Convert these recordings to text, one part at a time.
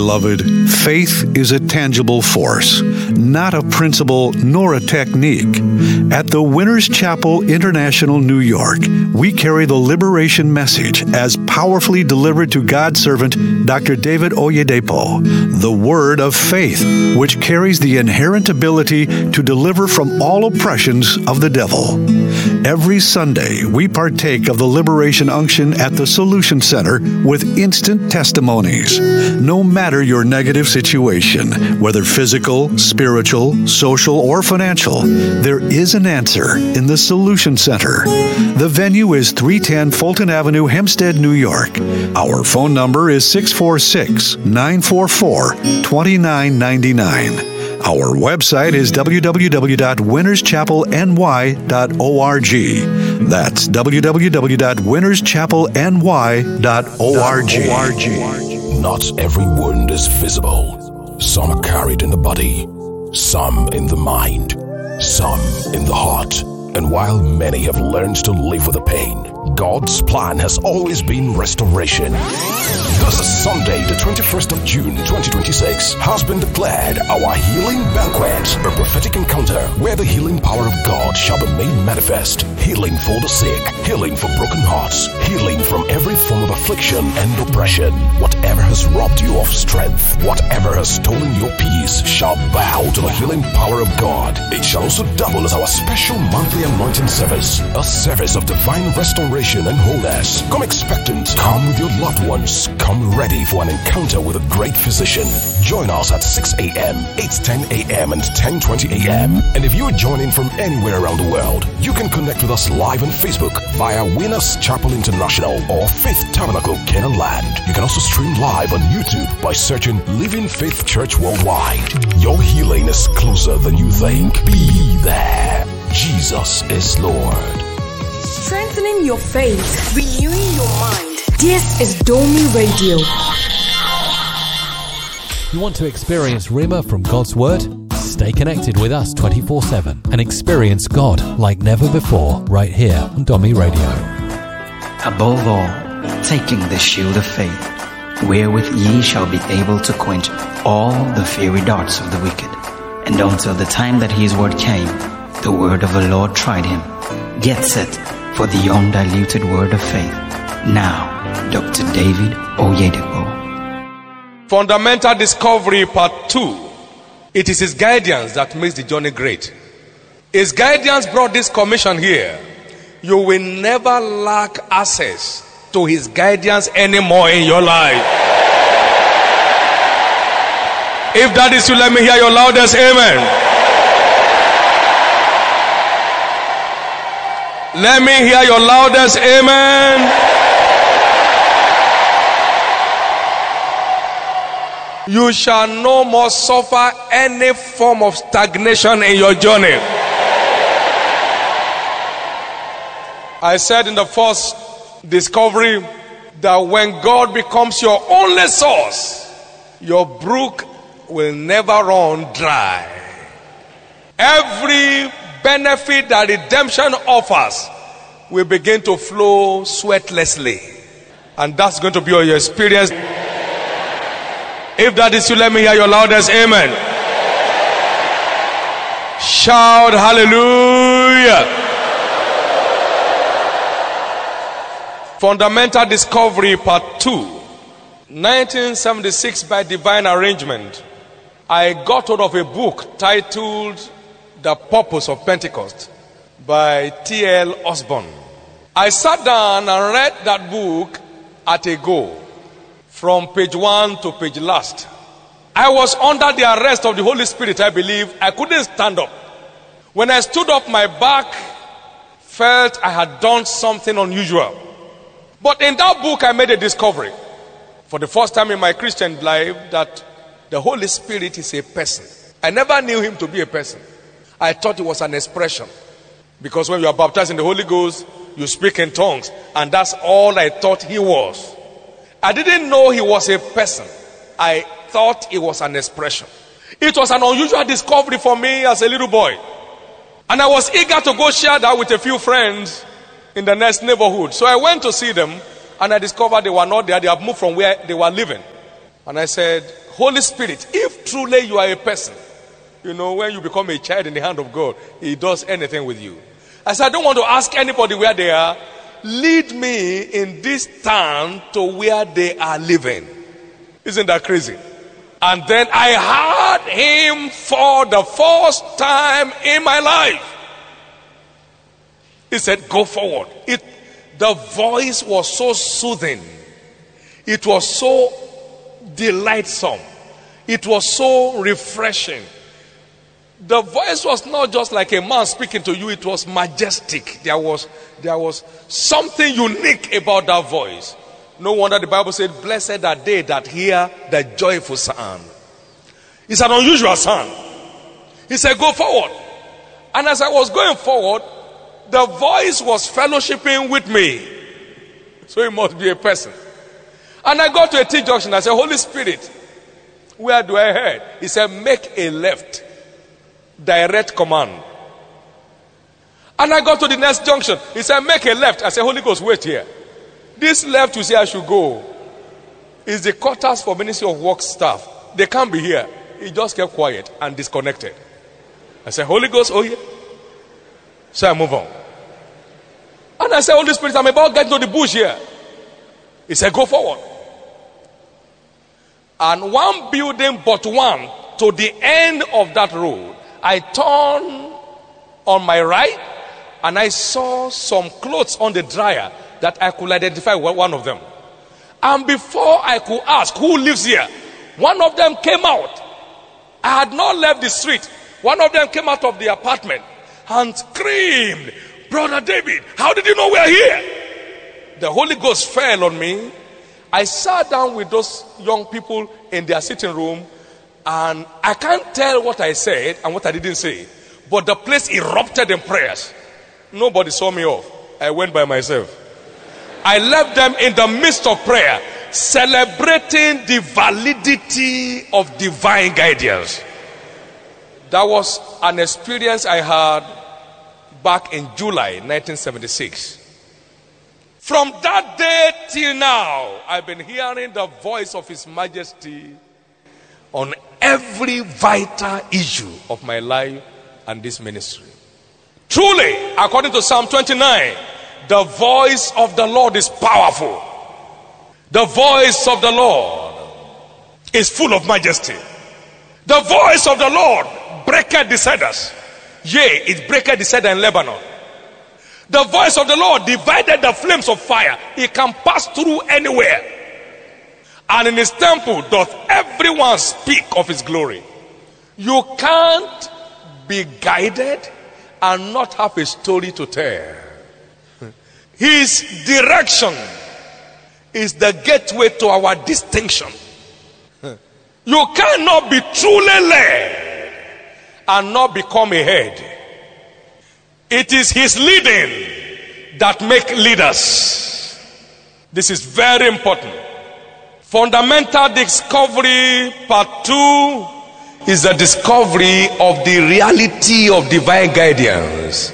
beloved, faith is a tangible force, not a principle nor a technique. At the Winners Chapel International, New York, we carry the liberation message as powerfully delivered to God's servant, Dr. David Oyedepo, the word of faith, which carries the inherent ability to deliver from all oppressions of the devil. Every Sunday, we partake of the liberation unction at the Solution Center with instant testimonies. No matter your negative situation, whether physical, spiritual, social, or financial, there is an answer in the Solution Center. The venue is 310 Fulton Avenue, Hempstead, New York. Our phone number is 646-944-2999. Our website is www.winnerschapelny.org. That's www.winnerschapelny.org. Not every wound is visible. Some are carried in the body, some in the mind, some in the heart. And while many have learned to live with the pain, God's plan has always been restoration. This Sunday, the 21st of June, 2026, has been declared our Healing Banquet, a prophetic encounter where the healing power of God shall be made manifest. Healing for the sick, healing for broken hearts, healing from every form of affliction and oppression. Whatever has robbed you of strength, whatever has stolen your peace, shall bow to the healing power of God. It shall also double as our special monthly anointing service, a service of divine restoration and wholeness. Come expectant, come with your loved ones, come ready for an encounter with a great physician. Join us at 6 a.m., 8:10 a.m. and 10:20 a.m. And if you are joining from anywhere around the world, you can connect with us live on Facebook via Winners Chapel International or Faith Tabernacle Canaan Land. You can also stream live on YouTube by searching Living Faith Church Worldwide. Your healing is closer than you think. Be there. Jesus is Lord. Strengthening your faith, renewing your mind. This is Domi Radio. You want to experience Rhema from God's Word? Stay connected with us 24/7 and experience God like never before right here on Domi Radio. Above all, taking the shield of faith, wherewith ye shall be able to quench all the fiery darts of the wicked. And until the time that his word came, the word of the Lord tried him. Get set for the undiluted word of faith. Now, Dr. David Oyedepo. Fundamental Discovery Part 2. It is his guidance that makes the journey great. His guidance brought this commission here. You will never lack access to his guidance anymore in your life. If that is you, let me hear your loudest amen. Let me hear your loudest amen. You shall no more suffer any form of stagnation in your journey. I said in the first discovery that when God becomes your only source, your brook will never run dry. Every benefit that redemption offers will begin to flow sweatlessly. And that's going to be your experience. If that is you, let me hear your loudest amen. Shout hallelujah. Fundamental Discovery Part 2. 1976, by divine arrangement, I got hold of a book titled The Purpose of Pentecost by T.L. Osborne. I sat down and read that book at a go, from page 1 to page last. I was under the arrest of the Holy Spirit, I believe. I couldn't stand up. When I stood up, my back felt I had done something unusual. But in that book, I made a discovery. For the first time in my Christian life, that the Holy Spirit is a person. I never knew him to be a person. I thought it was an expression. Because when you are baptized in the Holy Ghost, you speak in tongues. And that's all I thought he was. I didn't know he was a person. I thought it was an expression. It was an unusual discovery for me as a little boy. And I was eager to go share that with a few friends in the next neighborhood. So I went to see them, and I discovered they were not there. They had moved from where they were living. And I said, Holy Spirit, if truly you are a person, when you become a child in the hand of God, He does anything with you. I said, I don't want to ask anybody where they are. Lead me in this town to where they are living. Isn't that crazy? And then I heard Him for the first time in my life. He said, go forward. The voice was so soothing. It was so delightsome. It was so refreshing. The voice was not just like a man speaking to you. It was majestic. There was something unique about that voice. No wonder the Bible said, blessed are they that hear the joyful sound. It's an unusual sound. He said, go forward. And as I was going forward, the voice was fellowshipping with me. So it must be a person. And I got to a T-junction. I said, Holy Spirit, where do I head? He said, make a left. Direct command. And I got to the next junction. He said, make a left. I said, Holy Ghost, wait here. This left you say I should go is the quarters for Ministry of Work staff. They can't be here. He just kept quiet and disconnected. I said, Holy Ghost, oh yeah. So I move on. And I said, Holy Spirit, I'm about to get to the bush here. He said, go forward. And one building but one to the end of that road, I turned on my right and I saw some clothes on the dryer that I could identify one of them. And before I could ask who lives here, one of them came out. I had not left the street. One of them came out of the apartment and screamed, Brother David, how did you know we are here? The Holy Ghost fell on me. I sat down with those young people in their sitting room, and I can't tell what I said and what I didn't say, but the place erupted in prayers. Nobody saw me off. I went by myself. I left them in the midst of prayer, celebrating the validity of divine guidance. That was an experience I had back in July 1976. From that day till now, I've been hearing the voice of His Majesty on every vital issue of my life and this ministry. Truly, according to Psalm 29, the voice of the Lord is powerful. The voice of the Lord is full of majesty. The voice of the Lord breaketh the cedars. Yea, it breaketh the cedar in Lebanon. The voice of the Lord divided the flames of fire. It can pass through anywhere. And in His temple doth everyone speak of His glory. You can't be guided and not have a story to tell. His direction is the gateway to our distinction. You cannot be truly led and not become a head. It is His leading that make leaders. This is very important. Fundamental discovery part 2 is the discovery of the reality of divine guidance.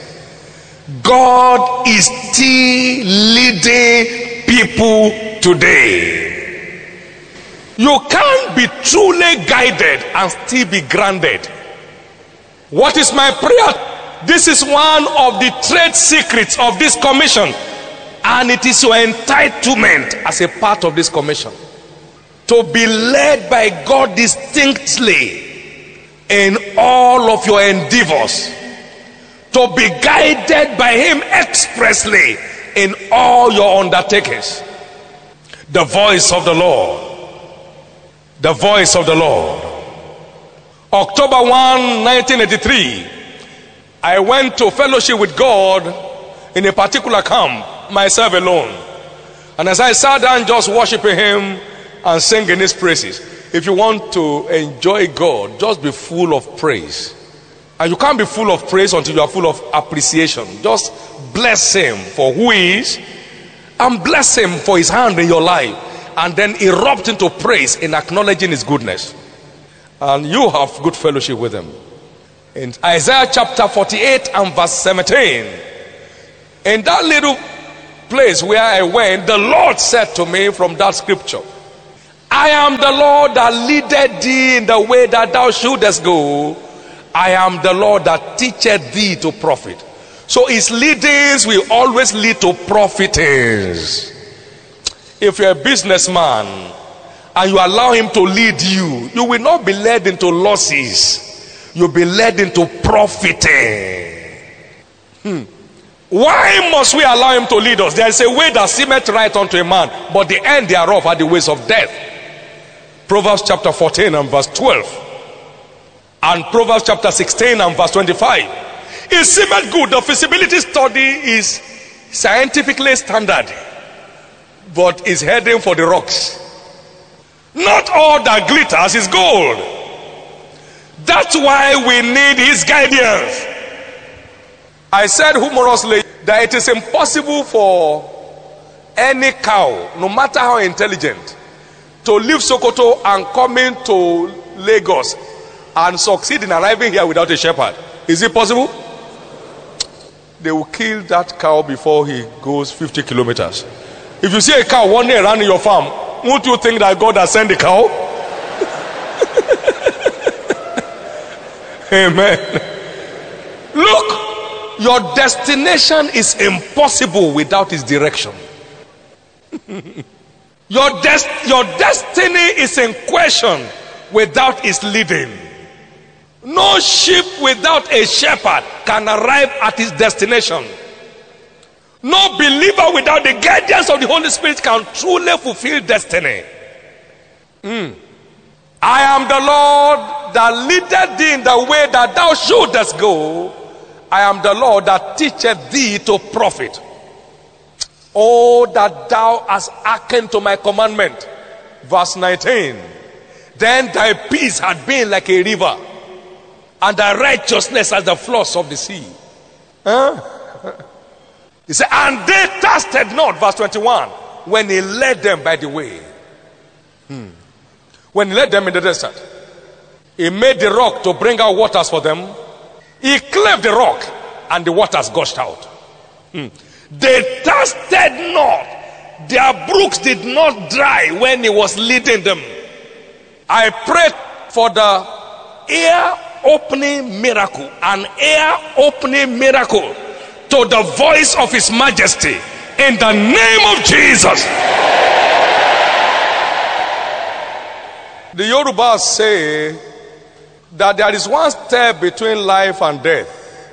God is still leading people today. You can't be truly guided and still be grounded. What is my prayer? This is one of the trade secrets of this commission, and it is your entitlement as a part of this commission to be led by God distinctly in all of your endeavors, to be guided by Him expressly in all your undertakings. The voice of the Lord. The voice of the Lord. October 1, 1983, I went to fellowship with God in a particular camp, myself alone. And as I sat down just worshiping Him and singing His praises, if you want to enjoy God, just be full of praise. And you can't be full of praise until you are full of appreciation. Just bless Him for who He is, and bless Him for His hand in your life, and then erupt into praise in acknowledging His goodness. And you have good fellowship with Him. In Isaiah chapter 48 and verse 17, in that little place where I went, the Lord said to me from that scripture, I am the Lord that leadeth thee in the way that thou shouldest go. I am the Lord that teacheth thee to profit. So his leadings will always lead to profitings. If you're a businessman and you allow him to lead you, you will not be led into losses. You'll be led into profiting. Why must we allow him to lead us? There is a way that seemeth right unto a man, but the end thereof are the ways of death. Proverbs chapter 14 and verse 12. And Proverbs chapter 16 and verse 25. It seemeth good. The feasibility study is scientifically standard, but is heading for the rocks. Not all that glitters is gold. That's why we need his guidance. I said humorously that it is impossible for any cow, no matter how intelligent, to leave Sokoto and come into Lagos and succeed in arriving here without a shepherd. Is it possible? They will kill that cow before he goes 50 kilometers. If you see a cow wandering around in your farm, won't you think that God has sent the cow? Amen. Look, your destination is impossible without his direction. Your destiny is in question without his leading. No sheep without a shepherd can arrive at his destination. No believer without the guidance of the Holy Spirit can truly fulfill destiny. I am the Lord that leadeth thee in the way that thou shouldest go. I am the Lord that teacheth thee to profit. Oh, that thou hast hearkened to my commandment. Verse 19. Then thy peace had been like a river, and thy righteousness as the floods of the sea. He said, and they thirsted not, verse 21, when he led them by the way. When he led them in the desert, he made the rock to bring out waters for them. He cleft the rock, and the waters gushed out. They thirsted not. Their brooks did not dry when he was leading them. I prayed for the ear-opening miracle, an ear-opening miracle to the voice of his majesty in the name of Jesus. The Yorubas say that there is one step between life and death.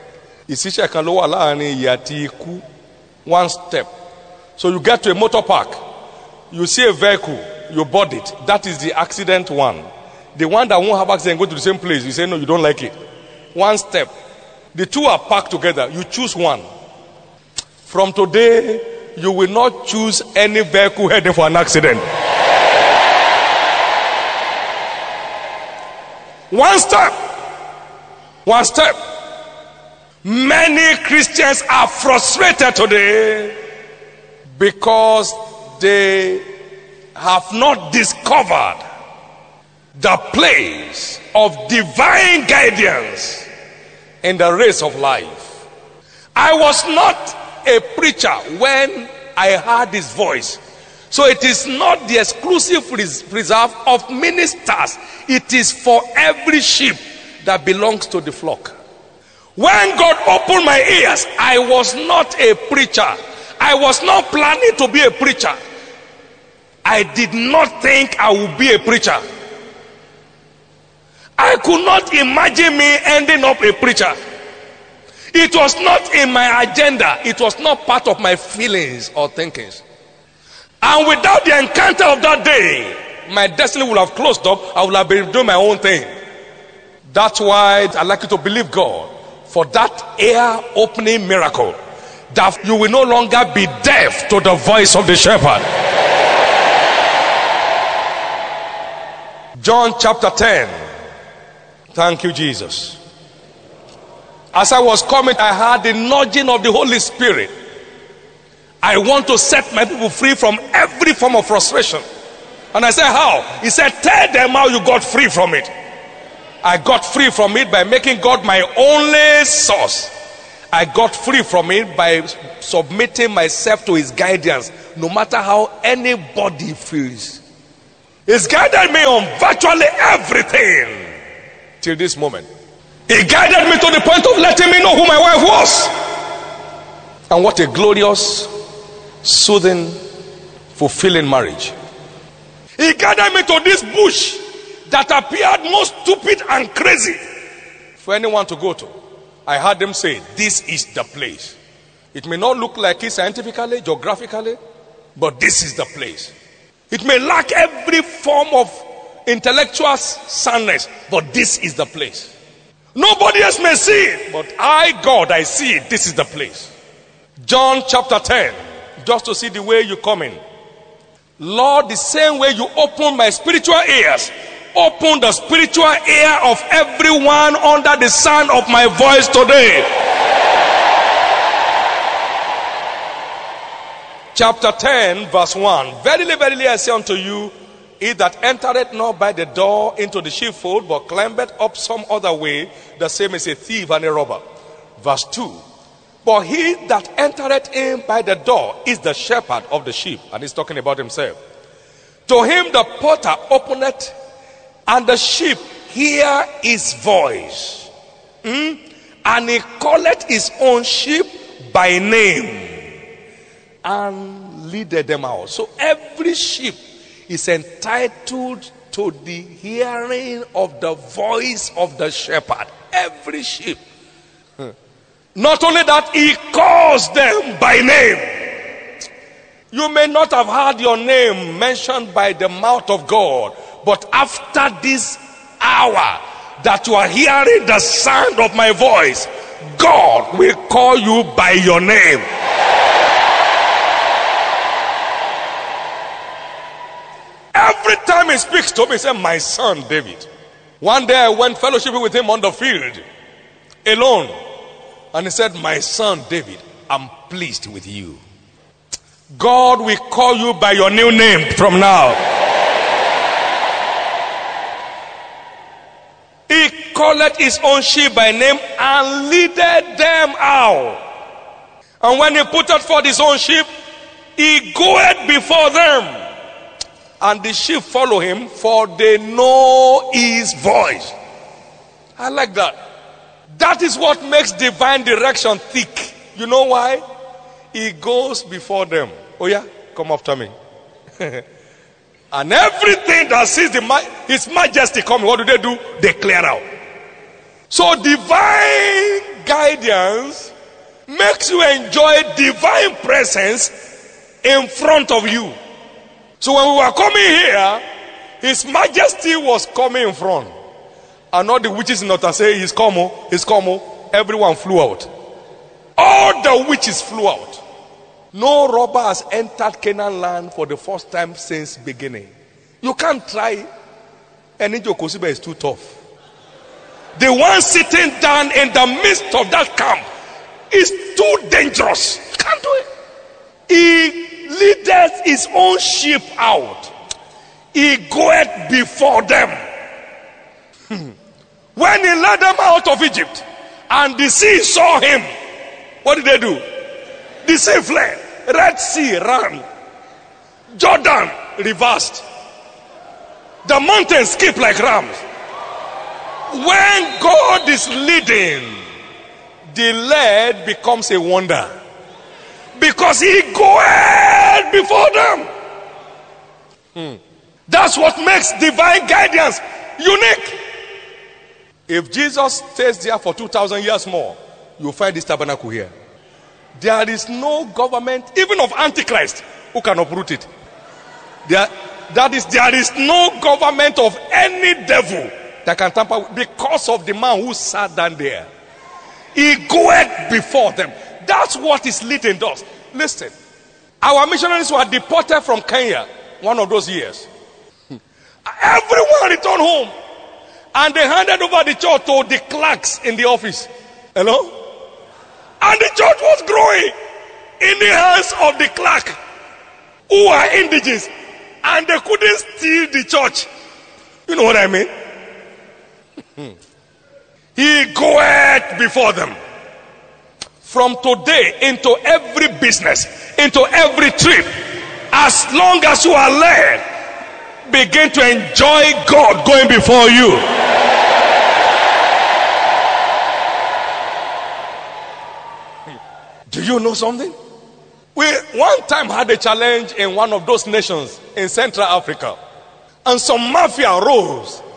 One step. So you get to a motor park, you see a vehicle, you board it. That is the accident one. The one that won't have accident, go to the same place. You say no, you don't like it. One step. The two are packed together. You choose one. From today, you will not choose any vehicle heading for an accident. One step. One step. Many Christians are frustrated today because they have not discovered the place of divine guidance in the race of life. I was not a preacher when I heard his voice. So it is not the exclusive reserve of ministers. It is for every sheep that belongs to the flock. When God opened my ears, I was not a preacher. I was not planning to be a preacher. I did not think I would be a preacher. I could not imagine me ending up a preacher. It was not in my agenda. It was not part of my feelings or thinkings. And without the encounter of that day, my destiny would have closed up. I would have been doing my own thing. That's why I'd like you to believe God for that ear-opening miracle, that you will no longer be deaf to the voice of the shepherd. John chapter 10. Thank you, Jesus. As I was coming, I heard the nudging of the Holy Spirit. I want to set my people free from every form of frustration. And I said, how? He said, tell them how you got free from it. I got free from it by making God my only source. I got free from it by submitting myself to his guidance, no matter how anybody feels. He's guided me on virtually everything till this moment. He guided me to the point of letting me know who my wife was. And what a glorious, soothing, fulfilling marriage. He guided me to this bush that appeared most stupid and crazy for anyone to go to. I heard them say, this is the place. It may not look like it scientifically, geographically, but this is the place. It may lack every form of intellectual soundness, but this is the place. Nobody else may see it, but I, God, I see it. This is the place. John chapter 10, just to see the way you come in. Lord, the same way you open my spiritual ears, open the spiritual ear of everyone under the sound of my voice today. Chapter 10, verse 1. Verily, verily, I say unto you, he that entereth not by the door into the sheepfold, but climbeth up some other way, the same is a thief and a robber. Verse 2. But he that entereth in by the door is the shepherd of the sheep. And he's talking about himself. To him the porter openeth, and the sheep hear his voice. And he calleth his own sheep by name, and leadeth them out. So every sheep is entitled to the hearing of the voice of the shepherd. Every sheep. Not only that, he calls them by name. You may not have heard your name mentioned by the mouth of God, but after this hour that you are hearing the sound of my voice, God will call you by your name. Every time he speaks to me, he says, my son David. One day I went fellowshipping with him on the field, alone. And he said, my son David, I'm pleased with you. God will call you by your new name from now. He calleth his own sheep by name and leadeth them out. And when he putteth forth his own sheep, he goeth before them. And the sheep follow him, for they know his voice. I like that. That is what makes divine direction thick. You know why? He goes before them. Oh yeah? Come after me. And everything that sees his majesty coming, what do? They clear out. So divine guidance makes you enjoy divine presence in front of you. So when we were coming here, his majesty was coming in front. And all the witches in Otta say, he's come. Everyone flew out. All the witches flew out. No robber has entered Canaan land for the first time since beginning. You can't try. Enijo Kosiba is too tough. The one sitting down in the midst of that camp is too dangerous. You can't do it. He leadeth his own sheep out. He goeth before them. When he led them out of Egypt and the sea saw him, what did they do? The sea fled. Red Sea ran. Jordan reversed. The mountains skip like rams. When God is leading, the led becomes a wonder, because he goeth before them. That's what makes divine guidance unique. If Jesus stays there for 2,000 years more, you'll find this tabernacle here. There is no government, even of Antichrist, who can uproot it. There is no government of any devil that can tamper with, because of the man who sat down there. He goeth before them. That's what his leading does. Listen, our missionaries were deported from Kenya one of those years. Everyone returned home. And they handed over the church to the clerks in the office. Hello? And the church was growing in the hands of the clerk, who are indigenous. And they couldn't steal the church. You know what I mean? He goeth before them. From today, into every business, into every trip, as long as you are led, begin to enjoy God going before you. Do you know something? We one time had a challenge in one of those nations in Central Africa, and some mafia rose